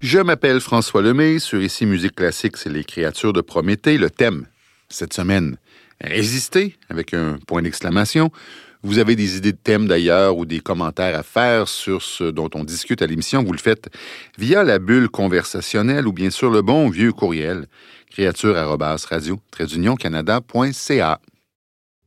Je m'appelle François Lemay. Sur Ici Musique Classique, c'est les créatures de Prométhée. Le thème, cette semaine, résister, avec un point d'exclamation. Vous avez des idées de thèmes d'ailleurs ou des commentaires à faire sur ce dont on discute à l'émission. Vous le faites via la bulle conversationnelle ou bien sûr le bon vieux courriel créature@radio-canada.ca.